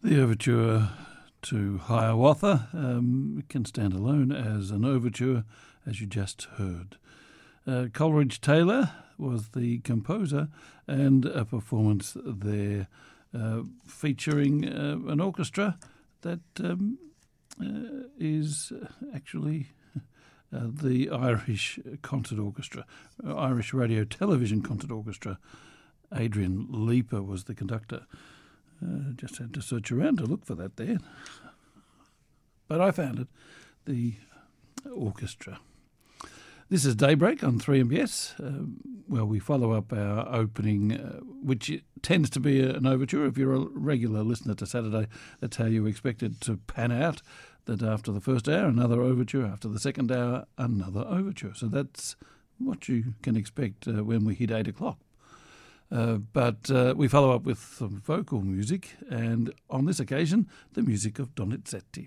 The overture to Hiawatha can stand alone as an overture, as you just heard. Coleridge Taylor was the composer, and a performance there featuring an orchestra that is actually the Irish Concert Orchestra, Irish Radio Television Concert Orchestra. Adrian Leeper was the conductor. Just had to search around to look for that there. But I found it, the orchestra. This is Daybreak on 3MBS, where we follow up our opening, which tends to be an overture. If you're a regular listener to Saturday, that's how you expect it to pan out, that after the first hour, another overture, after the second hour, another overture. So that's what you can expect when we hit 8 o'clock. But we follow up with some vocal music, and on this occasion, the music of Donizetti.